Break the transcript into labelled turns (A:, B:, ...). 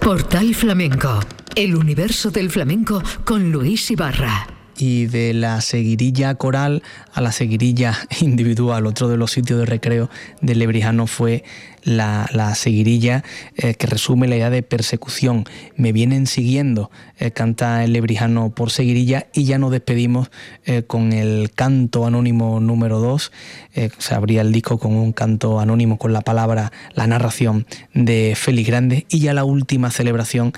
A: Portal Flamenco, el universo del flamenco con Luis Ibarra.
B: Y de la seguirilla coral a la seguirilla individual. Otro de los sitios de recreo del Lebrijano fue la seguirilla que resume la idea de persecución. Me vienen siguiendo, canta el Lebrijano por seguirilla, y ya nos despedimos con el canto anónimo número 2. Se abría el disco con un canto anónimo con la palabra, la narración de Félix Grande, y ya la última celebración